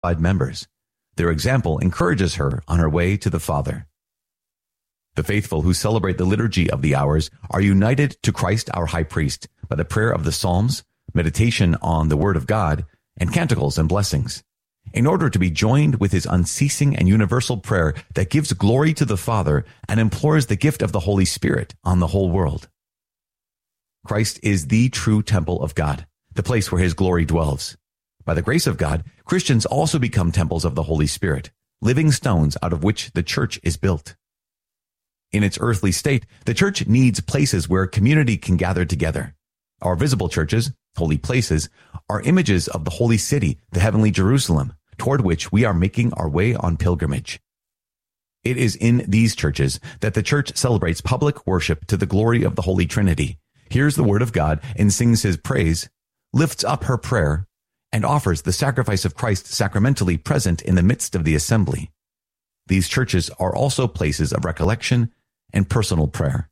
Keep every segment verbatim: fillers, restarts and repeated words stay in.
members. Their example encourages her on her way to the Father. The faithful who celebrate the liturgy of the hours are united to Christ our high priest by the prayer of the Psalms, meditation on the Word of God, and canticles and blessings, in order to be joined with his unceasing and universal prayer that gives glory to the Father and implores the gift of the Holy Spirit on the whole world. Christ is the true temple of God, the place where his glory dwells. By the grace of God, Christians also become temples of the Holy Spirit, living stones out of which the church is built. In its earthly state, the church needs places where community can gather together. Our visible churches, holy places, are images of the holy city, the heavenly Jerusalem, toward which we are making our way on pilgrimage. It is in these churches that the church celebrates public worship to the glory of the Holy Trinity, hears the word of God and sings his praise, lifts up her prayer, and offers the sacrifice of Christ sacramentally present in the midst of the assembly. These churches are also places of recollection and personal prayer.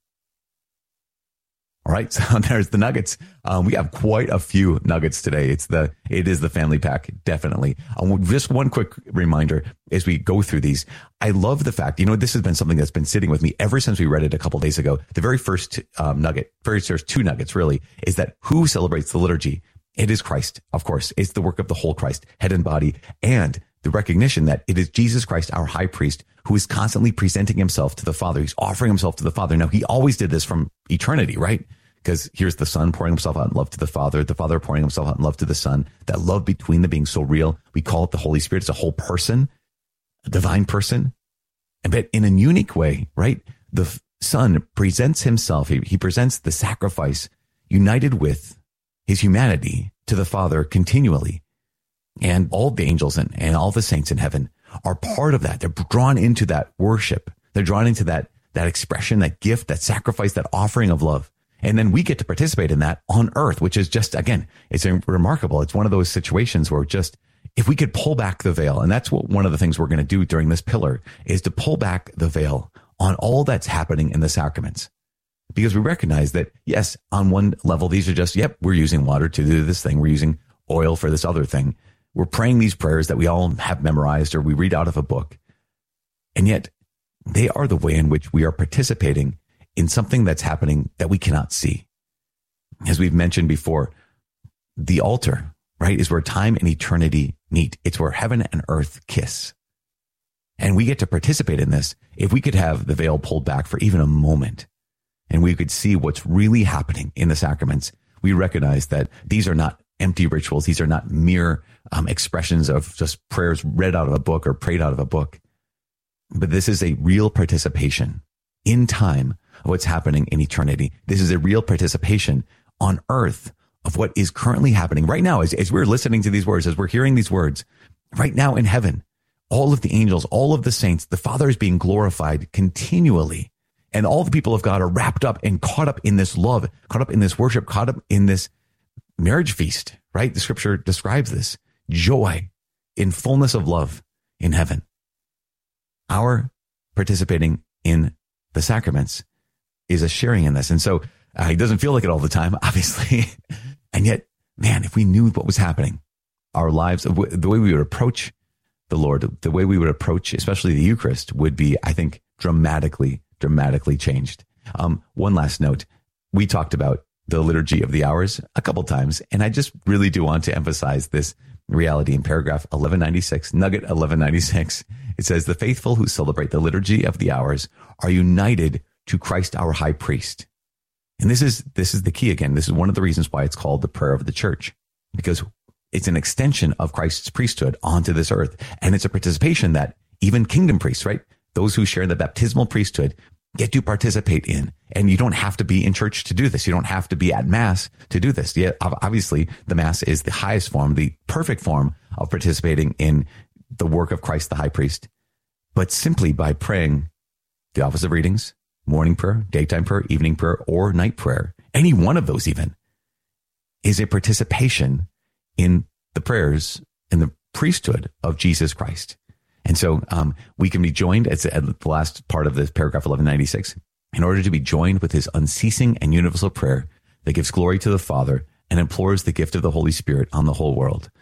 All right, so there's the nuggets. Um, we have quite a few nuggets today. It's the it is the family pack, definitely. Um, just one quick reminder as we go through these. I love the fact, you know, this has been something that's been sitting with me ever since we read it a couple days ago. The very first um, nugget, very first two nuggets really, is that who celebrates the liturgy? It is Christ, of course. It's the work of the whole Christ, head and body, and the recognition that it is Jesus Christ, our high priest, who is constantly presenting himself to the Father. He's offering himself to the Father. Now, he always did this from eternity, right? Because here's the Son pouring himself out in love to the Father, the Father pouring himself out in love to the Son. That love between them being so real, we call it the Holy Spirit. It's a whole person, a divine person. But in a unique way, right? The Son presents himself. He, he presents the sacrifice united with his humanity to the Father continually. And all the angels and, and all the saints in heaven are part of that. They're drawn into that worship. They're drawn into that, that expression, that gift, that sacrifice, that offering of love. And then we get to participate in that on earth, which is just, again, it's remarkable. It's one of those situations where just, if we could pull back the veil, and that's what one of the things we're going to do during this pillar, is to pull back the veil on all that's happening in the sacraments. Because we recognize that, yes, on one level, these are just, yep, we're using water to do this thing. We're using oil for this other thing. We're praying these prayers that we all have memorized or we read out of a book. And yet they are the way in which we are participating in something that's happening that we cannot see. As we've mentioned before, the altar, right, is where time and eternity meet. It's where heaven and earth kiss. And we get to participate in this if we could have the veil pulled back for even a moment and we could see what's really happening in the sacraments. We recognize that these are not empty rituals. These are not mere um, expressions of just prayers read out of a book or prayed out of a book. But this is a real participation in time of what's happening in eternity. This is a real participation on earth of what is currently happening right now. As, as we're listening to these words, as we're hearing these words, right now in heaven, all of the angels, all of the saints, the Father is being glorified continually. And all the people of God are wrapped up and caught up in this love, caught up in this worship, caught up in this marriage feast, right? The scripture describes this joy in fullness of love in heaven. Our participating in the sacraments is a sharing in this. And so uh, it doesn't feel like it all the time, obviously. And yet, man, if we knew what was happening, our lives, the way we would approach the Lord, the way we would approach, especially the Eucharist, would be, I think, dramatically, dramatically changed. Um, one last note. We talked about the liturgy of the hours a couple times, and I just really do want to emphasize this reality in paragraph eleven ninety-six, nugget eleven ninety-six. It says, the faithful who celebrate the liturgy of the hours are united to Christ our high priest. And this is, this is the key again. This is one of the reasons why it's called the prayer of the church, because it's an extension of Christ's priesthood onto this earth. And it's a participation that even kingdom priests, right? Those who share the baptismal priesthood get to participate in. And you don't have to be in church to do this. You don't have to be at Mass to do this. Yeah, obviously, the Mass is the highest form, the perfect form of participating in the work of Christ, the high priest. But simply by praying the office of readings, morning prayer, daytime prayer, evening prayer, or night prayer, any one of those even, is a participation in the prayers in the priesthood of Jesus Christ. And so um, we can be joined, at the last part of this paragraph eleven ninety-six, in order to be joined with his unceasing and universal prayer that gives glory to the Father and implores the gift of the Holy Spirit on the whole world.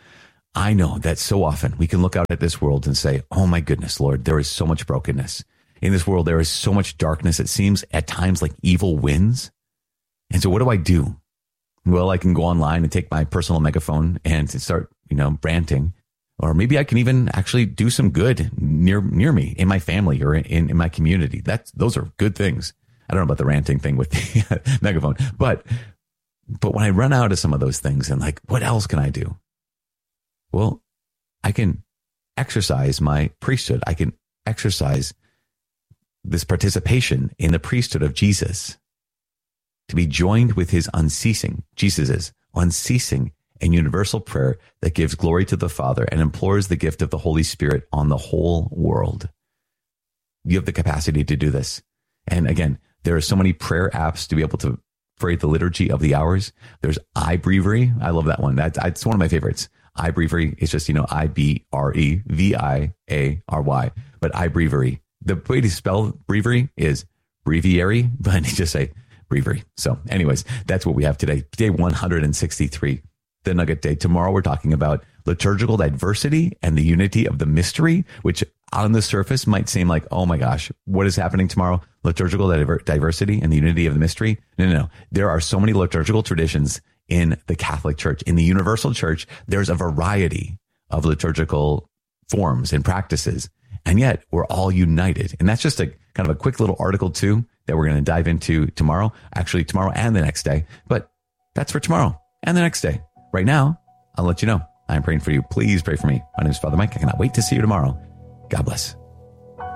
I know that so often we can look out at this world and say, oh my goodness, Lord, there is so much brokenness. In this world, there is so much darkness. It seems at times like evil wins. And so what do I do? Well, I can go online and take my personal megaphone and start, you know, ranting. Or maybe I can even actually do some good near near me, in my family or in, in my community. That's, those are good things. I don't know about the ranting thing with the megaphone, but but when I run out of some of those things and like, what else can I do? Well, I can exercise my priesthood. I can exercise this participation in the priesthood of Jesus, to be joined with his unceasing, Jesus's unceasing and universal prayer that gives glory to the Father and implores the gift of the Holy Spirit on the whole world. You have the capacity to do this. And again, there are so many prayer apps to be able to pray the liturgy of the hours. There's iBreviary. I love that one. That, that's one of my favorites. iBreviary is just, you know, I B R E V I A R Y. But iBreviary, the way to spell breviary is breviary, but you just say breviary. So anyways, that's what we have today. Day one hundred sixty-three, the Nugget Day. Tomorrow we're talking about liturgical diversity and the unity of the mystery, which on the surface might seem like, oh my gosh, what is happening tomorrow? Liturgical diver- diversity and the unity of the mystery? No, no, no. There are so many liturgical traditions in the Catholic Church. In the Universal Church, there's a variety of liturgical forms and practices, and yet we're all united. And that's just a kind of a quick little article too that we're going to dive into tomorrow, actually tomorrow and the next day. But that's for tomorrow and the next day. Right now, I'll let you know. I'm praying for you. Please pray for me. My name is Father Mike. I cannot wait to see you tomorrow. God bless.